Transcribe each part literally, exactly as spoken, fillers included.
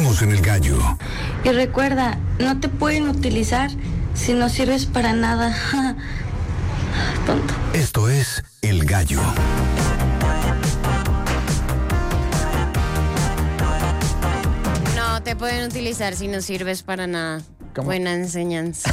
Estamos en El Gallo. Y recuerda, no te pueden utilizar si no sirves para nada. Tonto. Esto es El Gallo. No te pueden utilizar si no sirves para nada. ¿Cómo? Buena enseñanza.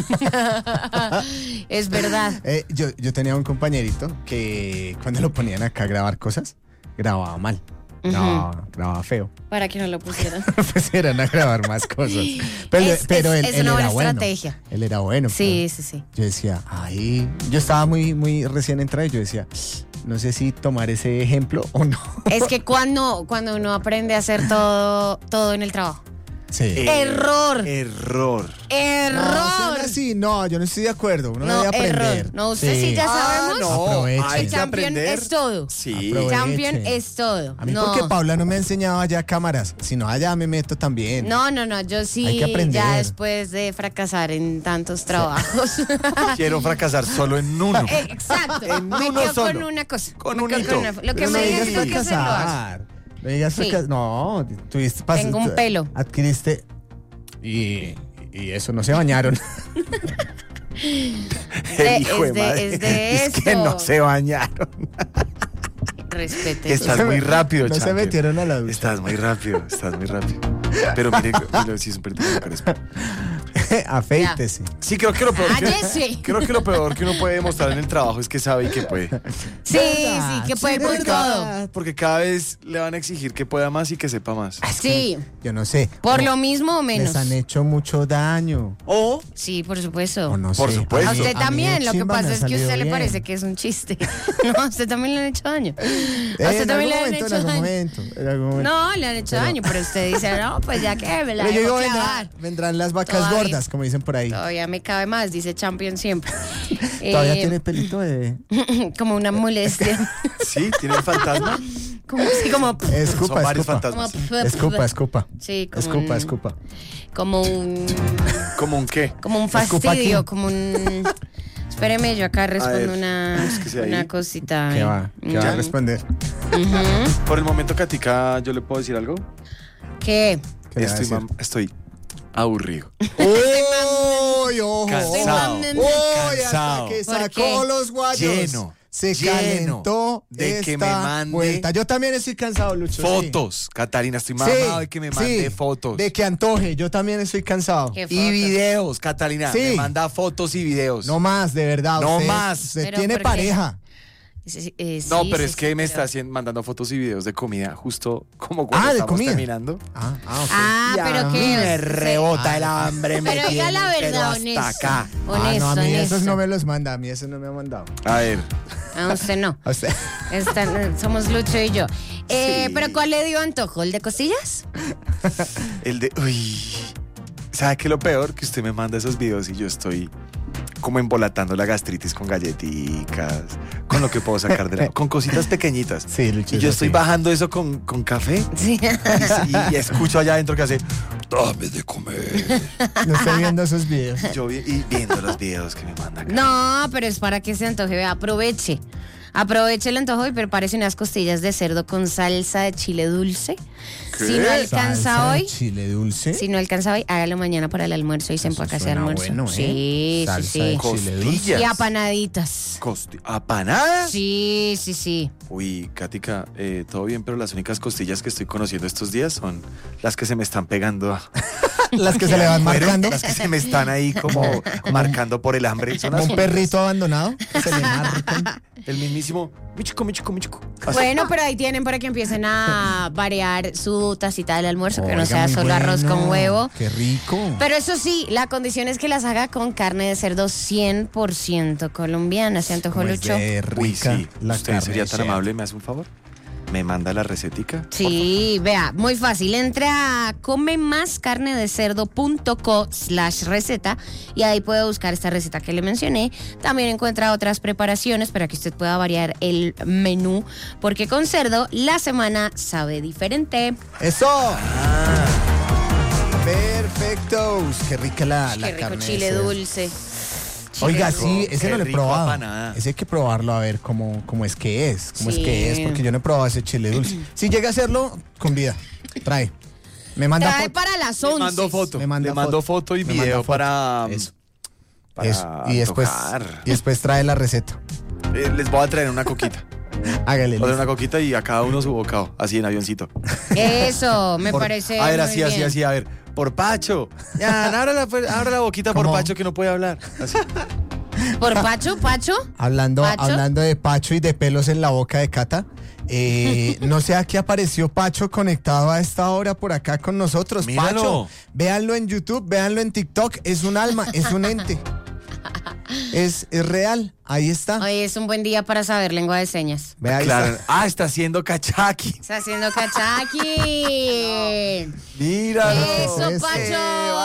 Es verdad. Eh, yo, yo tenía un compañerito que cuando lo ponían acá a grabar cosas, grababa mal. Grababa, uh-huh. grababa feo. Para que no lo pusieran. Pues eran a grabar más cosas. Pero, es, pero es, él, es él una era buena bueno. estrategia. Él era bueno. Sí, sí, sí. Yo decía, ay, yo estaba muy, muy recién entrado y yo decía, no sé si tomar ese ejemplo o no. Es que cuando, cuando uno aprende a hacer todo, todo en el trabajo. Sí. Error. Error. Error. No, sí, no, yo no estoy de acuerdo. Uno no, debe aprender. Error. No, usted sí, sí ya sabemos. Ah, no, Aprovechen. El champion es todo. Sí. Aprovechen. Champion es todo. A mí no. porque Paula no me ha enseñado allá cámaras, sino allá me meto también. No, no, no, yo sí, Hay que aprender. ya después de fracasar en tantos trabajos. Quiero fracasar solo en uno. Exacto. En me uno quedo solo. con una cosa. Con Me un quedo hito. una- Lo que Pero me no digas digas que hacer lo hago. fracasar. No digas Sí. fracasar. No, tuviste pas- Tengo un pelo. Adquiriste y, y eso, no se bañaron. El hijo es de de- madre. es de Es que esto. no se bañaron. Respete. Estás muy rápido, No se champion. metieron a la ducha. Estás muy rápido, estás muy rápido. Pero mire, mire sí es un pelito de carespa. Afeítese. Sí, creo que lo peor que, Cállese. creo que lo peor que uno puede demostrar en el trabajo es que sabe y que puede. Sí, sí, que puede con todo. Porque cada vez le van a exigir que pueda más y que sepa más. Sí, Yo no sé. por No, lo mismo o menos. Les han hecho mucho daño. O Sí, por supuesto. O no Por sé. supuesto. A mí- usted mí también, de lo que chimba me pasa ha es que a usted salido le bien. parece que es un chiste. No, a usted también le han hecho daño. A Eh, usted en también le algún han momento, hecho en algún daño. momento, en algún momento. No, le han hecho Pero- daño, pero usted dice, no, pues ya que me la Pero yo dejo digo, clavar. vendrán, vendrán las vacas Todavía. gordas, como dicen por ahí. Todavía me cabe más, dice Champion siempre. Todavía Eh, tiene pelito de... Como una molestia. sí, tiene el fantasma. Como así, como. Escupa, Son varios escupa. fantasmas. Como- Escupa, escupa. Sí, como Escupa, un- escupa. Como un. ¿Cómo un qué? Como un Escupa fastidio, aquí. como un. Espéreme, yo acá respondo ver, una, búsquese ahí. una cosita. ¿Qué ahí. va? ¿Qué va a Ya. responder? Ujú. Por el momento, Katica, ¿yo le puedo decir algo? ¿Qué? ¿Qué le va a Estoy, decir? mam- estoy aburrido. ¡Uy, ojo! Cansado. ¡Uy, Cansado. hasta que ¿Por sacó qué? los guayos! Lleno, Se lleno calentó de que esta me mande vuelta. Yo también estoy cansado, Lucho. sí. Fotos. Catarina, estoy Sí, mamado de que me mande sí, fotos. de que antoje. Yo también estoy cansado. ¿Qué Y fotos? videos, Catalina. Sí. Me manda fotos y videos. No más, de verdad. No usted- más. Usted Pero tiene ¿por qué? pareja. Sí, eh, No, sí, pero sí, es que sí, me pero- está haciendo, mandando fotos y videos de comida justo como cuando Ah, ¿de estamos comida? terminando. Ah, ah, ok. Ah, Y a pero mí que. me se- rebota el hambre. me Pero diga la tiene, pero verdad, hasta honesto. acá. Honesto, ah, no, a mí honesto. esos no me los manda. A mí eso no me ha mandado. A ver. A usted no. A usted. Están- somos Lucho y yo. Eh, Sí. ¿Pero cuál le dio antojo? ¿El de costillas? El de. Uy. ¿Sabe qué es lo peor? Que usted me manda esos videos y yo estoy como embolatando la gastritis con galletitas, con lo que puedo sacar de la. Con cositas pequeñitas. Sí, Lucho. Y yo eso estoy sí. bajando eso con, con café Sí. y, y escucho allá adentro que hace. Dame de comer. No estoy viendo esos videos. Y yo vi- y viendo los videos que me manda acá. No, pero es para que se antoje. Vea, aproveche. Aproveche el antojo y prepárese unas costillas de cerdo con salsa de chile dulce. ¿Qué? Si no alcanza Salsa de hoy, chile dulce. si no alcanza hoy, hágalo mañana para el almuerzo y se Eso empaca ese suena almuerzo. bueno, ¿eh? Sí, Salsa sí, de sí. chile dulce. Costillas. Y apanaditas. Costi- ¿Apanadas? Sí, sí, sí. Uy, Katica, eh, todo bien, pero las únicas costillas que estoy conociendo estos días son las que se me están pegando. a- Las que se le van marcando. Las que se me están ahí como marcando por el hambre. Son Como las un perrito abandonado. que se le marcan. El mismísimo michico, michico, michico. Así. Bueno, pero ahí tienen para que empiecen a variar su tacita del almuerzo, que no Oiga, sea muy solo arroz bueno. con huevo. Qué rico. Pero eso sí, la condición es que las haga con carne de cerdo cien por ciento colombiana. ¿Se antojó, Como es Lucho? de Uy, rica sí. la ¿Usted carne sería de tan cerdo. amable? ¿Me hace un favor? ¿Me manda la recetica? Sí, vea, muy fácil. Entre a comemascarnedecerdo.co slash receta y ahí puede buscar esta receta que le mencioné. También encuentra otras preparaciones para que usted pueda variar el menú, porque con cerdo la semana sabe diferente. ¡Eso! Perfecto. Qué rica la, la Qué rico carne de chile cerdo. dulce. Oiga, rico, sí, ese qué no lo he rico probado. apanada. Ese hay que probarlo a ver cómo, cómo es que es. Cómo Sí. es que es, porque yo no he probado ese chile dulce. Si llega a hacerlo, con vida. Trae. Me manda Trae foto. para las Le once. mando foto. Me manda Le mando foto. foto y Me video manda foto. para. Eso. para Eso. Y después, antojar. y después trae la receta. Eh, les voy a traer una coquita. Hágale. Voy a traer listo. una coquita y a cada uno su bocado. Así en avioncito. Eso, me Por- parece. A ver, muy así, así, bien. así, a ver. Por Pacho. Ya, abra la, abra la boquita por ¿Cómo? Pacho que no puede hablar. Así. ¿Por Pacho? ¿Pacho? Hablando, ¿Pacho? hablando de Pacho y de pelos en la boca de Cata, eh, no sé a qué apareció Pacho conectado a esta hora por acá con nosotros. Míralo. Pacho, véanlo en YouTube, véanlo en TikTok, es un alma, es un ente. Es, es real, ahí está. Hoy es un buen día para saber lengua de señas. Ve, ahí Claro. está. Ah, está haciendo cachaqui. Está haciendo cachaqui. Míralo. Eso, Eso. Pacho.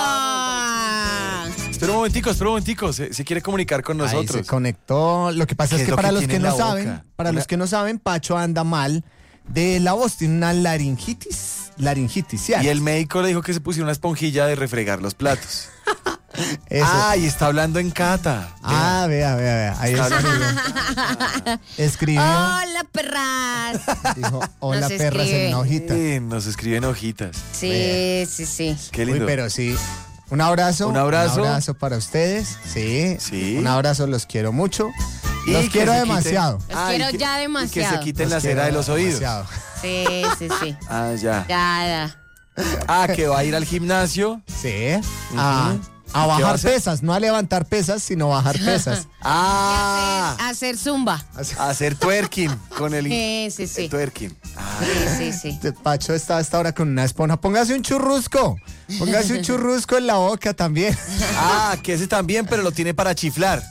Espera un momentico, espera un momentico. Se, se quiere comunicar con Ahí nosotros. se conectó. Lo que pasa ¿Qué es es que lo para que los tiene que en no la saben, boca? para Una- los que no saben, Pacho anda mal de la voz, tiene una laringitis, laringitis, ¿sí? Y el médico le dijo que se pusiera una esponjilla de refregar los platos. Eso. Ah, y está hablando en cata. Ah, vea, vea, vea. Ahí Está escribió. Escribió. Hola, perras. Dijo, hola Nos perras escribe. en una hojita. Sí, nos escriben hojitas. Sí, sí, sí. Qué Uy, lindo. pero sí. Un abrazo. Un abrazo. Un abrazo para ustedes. Sí. Sí. Un abrazo, los quiero mucho. Y Los que quiero se demasiado. quiten- Los Ah, y quiero que- ya Y que demasiado. se quiten Los la cera quiero de los oídos. demasiado. Sí, sí, sí. Ah, ya. Ya, ya. Ah, que va a ir al gimnasio. Sí. A, a ¿Qué va a bajar hacer? pesas, no a levantar pesas, sino bajar pesas. Ah, Hacer zumba. a hacer twerking con el, Sí, sí, sí. el twerking. Ah, Sí, sí, sí. Pacho está hasta ahora con una esponja. Póngase un churrusco. Póngase un churrusco en la boca también. ah, que ese también, pero lo tiene para chiflar.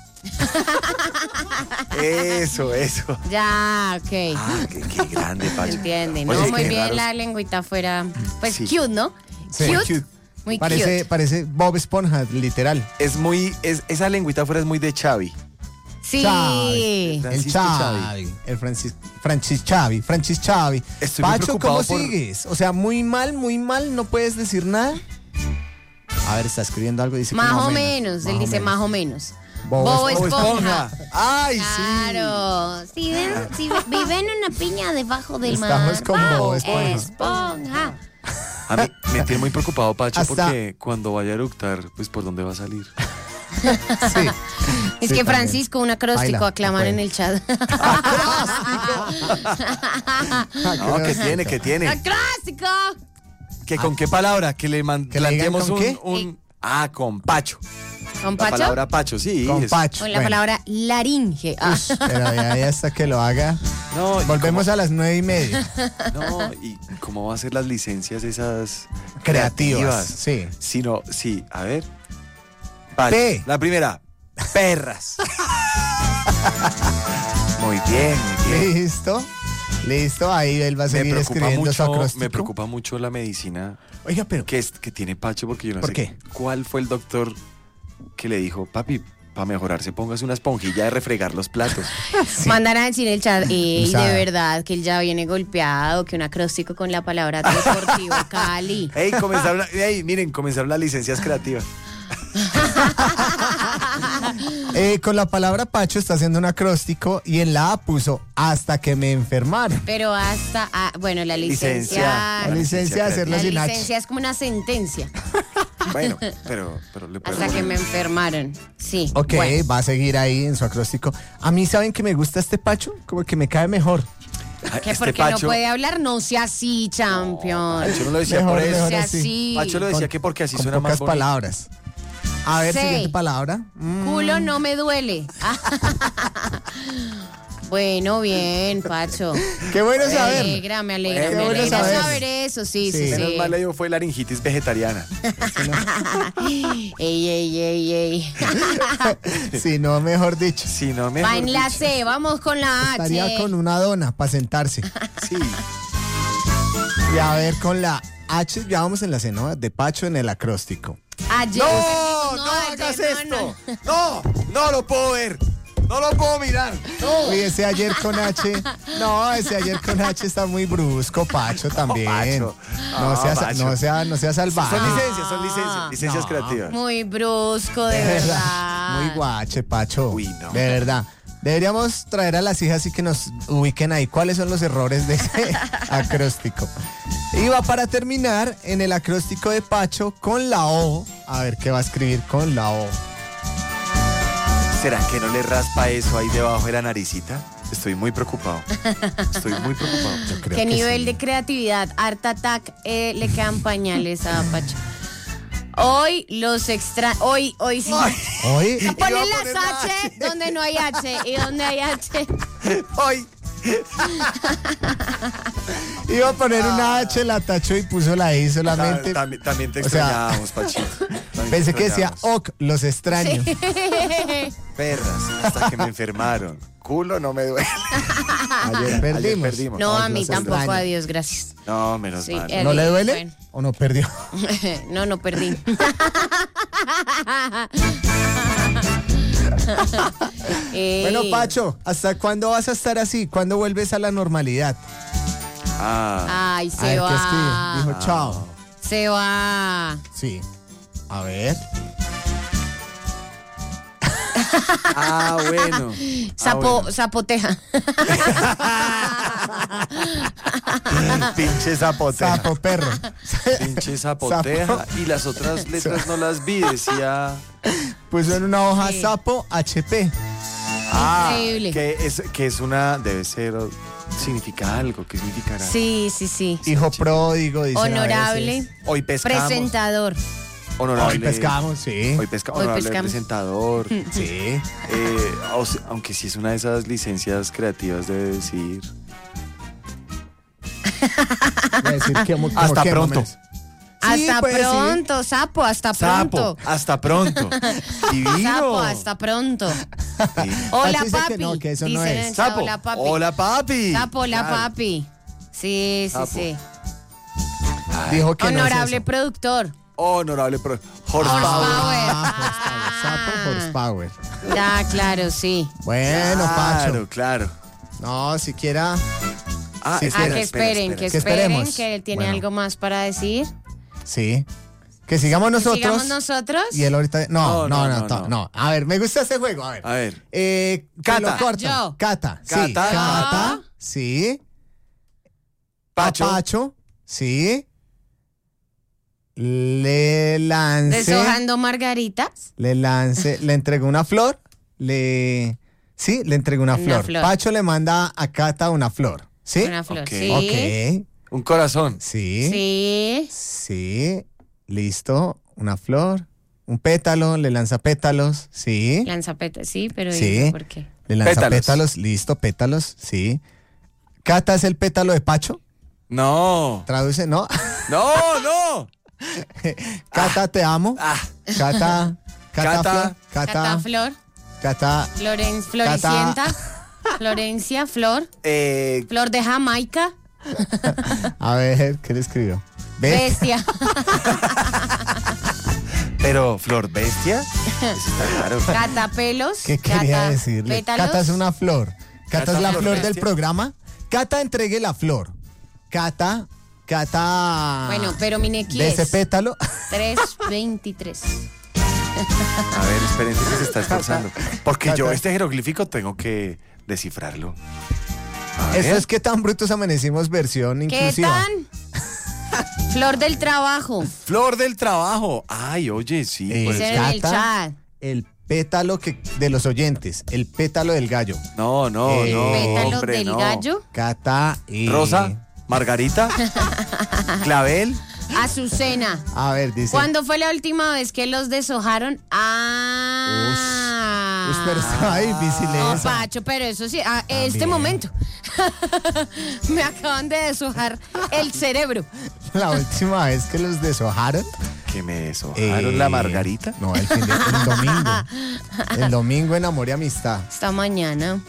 Eso, eso. Ya, ok. Ah, qué, qué grande, Pacho. Entiende, Oye, ¿no? qué Muy bien raros. la lengüita afuera. Pues Sí. cute, ¿no? Sí. Cute. Cute. Muy Parece, cute. parece Bob Esponja, literal. Es muy, es, esa lengüita afuera es muy de Xavi. Sí. Xavi. El Francisco Chavi. Xavi. El Francis, Francis Chavi. Francis Chavi. Estoy muy Pacho, preocupado ¿cómo por- sigues? O sea, muy mal, muy mal, no puedes decir nada. A ver, está escribiendo algo, dice que Más más o menos, él o dice menos. más o menos. Bob Bob Esponja. Esponja. Ay, sí. Claro. Si ven, si viven en una piña debajo del Estamos mar. con Bob Bob Esponja. Esponja. A mí me tiene muy preocupado, Pacho, Hasta- porque cuando vaya a eructar, pues por dónde va a salir. Sí. Es Sí, que también. Francisco, un acróstico, Baila, aclaman no en puede. el chat. No, que tiene, que tiene. ¡Acróstico! ¿Que con qué palabra? Que le man- ¿Que le digan planteemos con un, qué? un- Ah, con Pacho. ¿Con La Pacho? palabra Pacho, sí. Con es- Pacho. Con la Bueno, palabra laringe. Ah. Pero de ahí hasta que lo haga. No, y Volvemos a las nueve y media. cómo- No, y cómo va a ser las licencias esas Creativas. Sí. Si no, sí, a ver. Pacho. P. La primera, perras. Muy bien, muy bien. Listo. Listo. Ahí él va a Me seguir preocupa, escribiendo su mucho, acróstico. me preocupa mucho la medicina Oiga, pero. que, es, que tiene Pacho, porque yo no ¿Por sé qué? cuál fue el doctor que le dijo, papi, para mejorarse póngase una esponjilla de refregar los platos. Mandan a decir en el chat, ey, O sea- de verdad, que él ya viene golpeado, que un acróstico con la palabra Deportivo Cali. Ey, comenzaron, la- ey, miren, comenzaron las licencias creativas. Eh, con la palabra Pacho está haciendo un acróstico y en la A puso hasta que me enfermaron. Pero hasta, ah, bueno, la Licencia. licencia... La licencia de hacerlo La sin H. licencia es como una sentencia. Bueno, pero, pero le puedo... Hasta que me enfermaron. Sí. Ok, bueno. va a seguir ahí en su acróstico. A mí, ¿saben que me gusta este Pacho? Como que me cae mejor. Ay, Que este porque Pacho, no puede hablar, no sea así, champion. Pacho no lo decía Mejor, por eso. No mejor sea así. así. Pacho lo decía Con- que porque así Con suena pocas más bonito. palabras. A ver, Sí. siguiente palabra. Mm, Culo no me duele. Bueno, bien, Pacho. Qué bueno Me saber. alegra, me alegra, Qué me bueno alegra saber. saber eso, sí, sí, Sí. sí. Menos mal le dio fue laringitis vegetariana. Ey, ey, ey, ey. Si no, mejor dicho. Si no me Va en la C, vamos con la H. Estaría con una dona para sentarse. Sí. Y a ver, con la H, ya vamos en la C, ¿no? De Pacho en el acróstico. Ayer. No, no, ayer, hagas no, esto. no. No, no lo puedo ver. No lo puedo mirar. No. Uy, ese ayer con H. No, ese ayer con H está muy brusco, Pacho también. Pacho. No, No, sea, Pacho. no, sea, no sea salvaje. Son licencias, son licencias, licencias No. creativas. Muy brusco, de De verdad. verdad. Muy guache, Pacho. Uy, no. De verdad. Deberíamos traer a las hijas y que nos ubiquen ahí cuáles son los errores de ese acróstico. Y va para terminar en el acróstico de Pacho con la O. A ver qué va a escribir con la O. ¿Será que no le raspa eso ahí debajo de la naricita? Estoy muy preocupado. Estoy muy preocupado. Yo creo ¿Qué que nivel sí. de creatividad? Art Attack eh, le quedan pañales a Pacho. Hoy los extra... Hoy, hoy sí. Hoy, Iba a Ponen poner las la H H. donde no hay H. Y donde hay H. Hoy. iba a poner una H, la tachó y puso la I solamente. También, también te O sea, extrañábamos, Pachito. También te Pensé que decía extrañábamos. ok, los extraño. Perras, hasta que me enfermaron. Culo no me duele. Ayer perdimos. Ayer perdimos. No, Ay, a mí los tampoco, extraño. adiós, gracias. No, menos Sí, mal. eh, ¿No le duele? Bueno. ¿O no perdió? No, no perdí. Ey. Bueno, Pacho, ¿hasta cuándo vas a estar así? ¿Cuándo vuelves a la normalidad? Ah, Ay, A se ver, ¿qué va. escribe? Dijo chao. Se va. Sí. A ver. ah bueno. Sapo, Ah, Zapoteja. bueno. Pinche zapoteja. Sapo perro. Pinche zapoteja. Sapo. Y las otras letras no las vi, decía... Puso en una hoja Sí. sapo H P. Ah, Increíble. que es, que es una... Debe ser... Significa algo. ¿Qué significará? Sí, sí, sí. Hijo pródigo, dice. Honorable. Hoy pescamos. Presentador. Honorable. Hoy pescamos, sí. Hoy pesca, Hoy honorable pescamos. presentador. Sí. Eh, o sea, aunque sí es una de esas licencias creativas, debe decir. Voy a decir que, como- como Hasta que, pronto. más o menos. Sí, Hasta pues, sí. pronto, sapo, hasta pronto. Sapo, hasta pronto. Divino. Sapo, hasta pronto. Sí. Hola, Pacho dice que papi. no, que eso no Dicen es. en chat, Sapo. Hola, papi. Hola, papi. Sapo, hola, Claro. papi. Sí, sí, Sapo. sí. Dijo que Honorable no es eso. productor. Honorable pro. Horsepower. Horsepower. Ah, horsepower. Sapo horsepower. Ya, claro, sí. Bueno, Claro, Pacho. claro. No, siquiera. Ah, Sí, Ah, espera, que espera, esperen, espera. que Que esperen, esperemos. que él tiene Bueno. algo más para decir. Sí. Que sigamos nosotros. Sigamos nosotros. Y él ahorita. No, No, no, no, no, no, no, no. A ver, me gusta este juego. A ver. A ver. Eh, Cata. que lo cortan. Yo. Cata. Sí. Cata. Cata. Sí. Pacho. Pacho. Sí. Le lance. Deshojando margaritas. Le lance. Le entregó una flor. Le. Sí, le entregó una, Una flor. flor. Pacho le manda a Cata una flor. ¿Sí? Una flor. Ok. Sí. Ok. Un corazón. Sí. Sí. Sí. Listo. Una flor. Un pétalo. Le lanza pétalos. Sí. Lanza peta, sí, pero Sí. dime por qué. Le lanza pétalos. Pétalos. Listo, pétalos. Sí. Cata es el pétalo de Pacho. No. Traduce, ¿no? No, no. Cata, te amo. Ah, Cata. Cata. Cata. Flor, Cata. Cata Flor. Cata. Floren, Floricienta. Florencia, Flor. eh, Flor de Jamaica. A ver, ¿qué le escribió? ¿Ves? Bestia. pero Flor Bestia. Eso está claro. Cata Pelos. ¿Qué quería Cata decirle? Pétalos. Cata es una flor. Cata, Cata es la flor flor del bestia. programa. Cata, entregue la flor. Cata. Cata. Bueno, pero mi Neki De ese es pétalo. tres veintitrés. A ver, espérense que se está esforzando. Porque yo Cata. este jeroglífico tengo que descifrarlo. A Eso ver. es que tan brutos amanecimos versión ¿Qué inclusiva. tan? Flor del trabajo. Flor del trabajo. Ay, oye, sí. Eh, pues, Dicen en el Cata. chat. El pétalo que, de los oyentes. El pétalo del gallo. no, no, Eh, no. Pétalos hombre, del no. gallo. Cata y. Rosa, Margarita, Clavel. Azucena. A ver, dice. ¿Cuándo fue la última vez que los deshojaron? Ah. Ush, pero estaba difícil No, esa. Pacho, pero eso sí, a este También. momento. Me acaban de deshojar el cerebro. La última vez que los deshojaron. Que me deshojaron eh, la Margarita. No, el, fin de- el domingo. El domingo en Amor y Amistad. Esta mañana.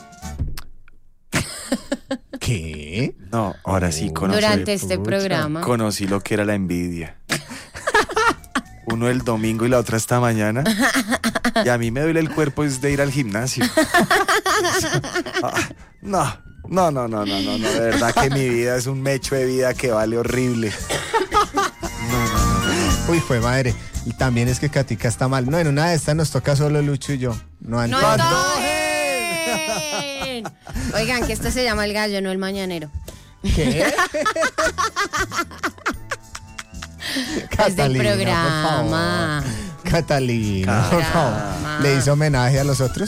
¿Qué? No, ahora sí conocí, Durante este pucha. programa. conocí lo que era la envidia. Uno el domingo y la otra esta mañana. Y a mí me duele el cuerpo es de ir al gimnasio. Ah, no, no, no, no, no, no, no. De verdad que mi vida es un mecho de vida que vale horrible. Uy, fue madre. Y también es que Katica está mal. No, en una de estas nos toca solo Lucho y yo. No ¡No Antonio. antojes! Bien. Oigan, que este se llama el gallo, no el mañanero. ¿Qué? Es del Catalina, programa. por favor. Catalina, por favor. Programa. ¿Le hizo homenaje a los otros?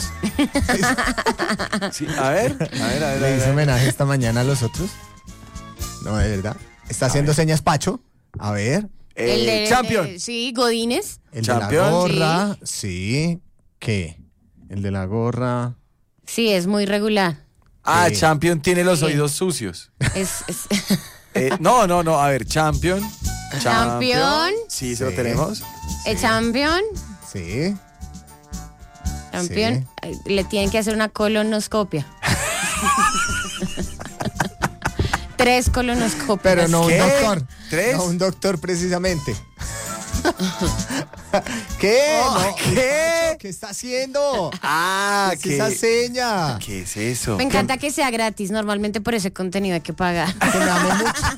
Sí, a ver, a ver, a ver. a ¿Le ver. hizo homenaje esta mañana a los otros? No, de verdad. ¿Está haciendo señas Pacho? A ver. Eh, El de, Champion. de- sí, Godínez. El de la Champion. gorra. Sí. ¿Qué? El de la gorra. Sí, es muy regular. Ah, Sí. Champion tiene los Sí. oídos sucios. Es, es- Eh, no, no, no. A ver, Champion. Champion. Sí, se lo Sí. tenemos. el champion. Sí. Champion. eh, Le tienen que hacer una colonoscopia. Tres colonoscopias. Pero no un ¿Qué? doctor. ¿Tres? No un doctor precisamente. ¿Qué? Oh, No, ¿qué? ¿Qué está haciendo? Ah, ¿Qué es esa ¿qué, seña? ¿qué es eso? Me encanta que sea gratis. Normalmente por ese contenido hay que pagar. Que me ame mucho.